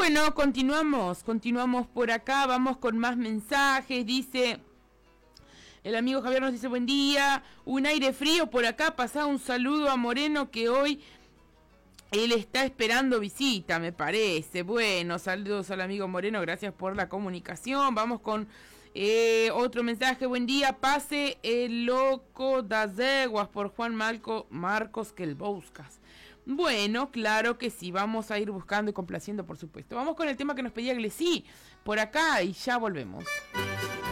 Bueno, continuamos por acá, vamos con más mensajes, dice... El amigo Javier nos dice, buen día, un aire frío por acá, pasá un saludo a Moreno que hoy él está esperando visita, me parece. Bueno, saludos al amigo Moreno, gracias por la comunicación. Vamos con otro mensaje, buen día, pase el loco das Eguas por Juan Marcos que el buscas. Bueno, claro que sí, vamos a ir buscando y complaciendo, por supuesto. Vamos con el tema que nos pedía Glesí por acá y ya volvemos.